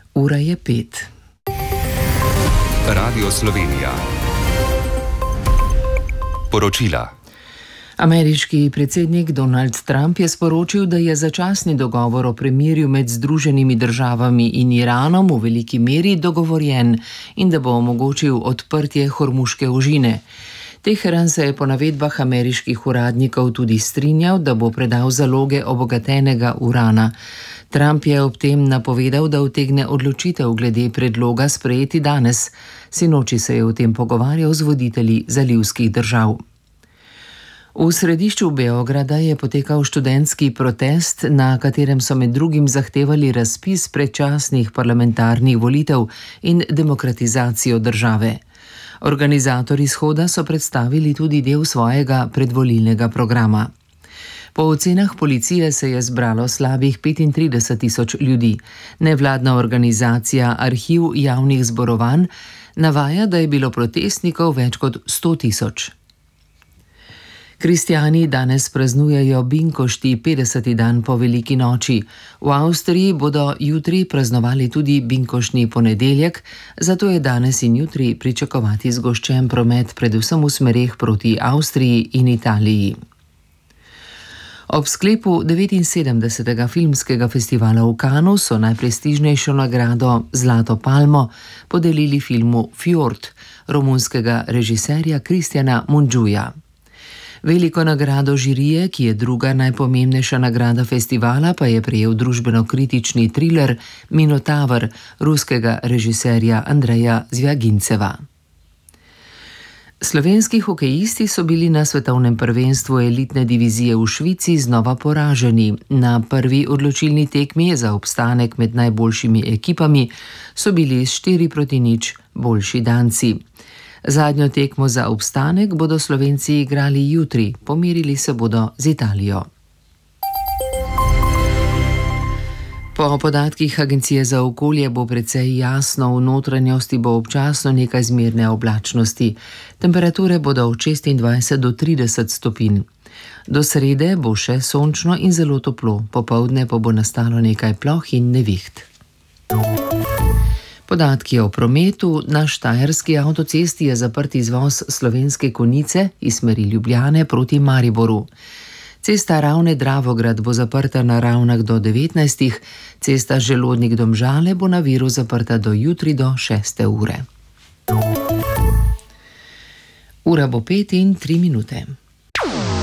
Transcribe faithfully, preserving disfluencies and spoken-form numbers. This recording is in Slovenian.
Ura je pet. Radio Slovenija. Poročila. Ameriški predsednik Donald Trump je sporočil, da je začasni dogovor o premirju med Združenimi državami in Iranom v veliki meri dogovorjen in da bo omogočil odprtje Hormuške ožine. Teheran se je po navedbah ameriških uradnikov tudi strinjal, da bo predal zaloge obogatenega urana. Trump je ob tem napovedal, da utegne odločitev glede predloga sprejeti danes. Sinoči se je o tem pogovarjal z voditelji zalivskih držav. V središču Beograda je potekal študentski protest, na katerem so med drugim zahtevali razpis predčasnih parlamentarnih volitev in demokratizacijo države. Organizatorji shoda so predstavili tudi del svojega predvolilnega programa. Po ocenah policije se je zbralo slabih petintrideset tisoč ljudi. Nevladna organizacija Arhiv javnih zborovanj navaja, da je bilo protestnikov več kot sto tisoč. Kristjani danes praznujejo binkošti petdeseti dan po veliki noči. V Avstriji bodo jutri praznovali tudi binkoštni ponedeljek, zato je danes in jutri pričakovati zgoščen promet, predvsem v smereh proti Avstriji in Italiji. Ob sklepu devetinsedemdesetega filmskega festivala v Cannesu so najprestižnejšo nagrado Zlato palmo podelili filmu Fjord romunskega režiserja Kristjana Mundžuja. Veliko nagrado žirije, ki je druga najpomembnejša nagrada festivala, pa je prejel družbeno-kritični triler Minotaver ruskega režiserja Andreja Zvjaginceva. Slovenski hokejisti so bili na svetovnem prvenstvu elitne divizije v Švici znova poraženi. Na prvi odločilni tekmi za obstanek med najboljšimi ekipami so bili s štiri proti nič boljši Danci. Zadnjo tekmo za obstanek bodo Slovenci igrali jutri, pomerili se bodo z Italijo. Po podatkih Agencije za okolje bo precej jasno, v notranjosti bo občasno nekaj zmerne oblačnosti. Temperature bodo od šestindvajset do trideset stopinj. Do srede bo še sončno in zelo toplo, popoldne pa bo nastalo nekaj ploh in neviht. Podatki o prometu. Na štajerski avtocesti je zaprt izvoz slovenske konice iz smeri Ljubljane proti Mariboru. Cesta Ravne-Dravograd bo zaprta na Ravnah do devetnajstih, cesta Želodnik-Domžale bo na Viru zaprta do jutri do šeste ure. Ura bo pet in tri minute.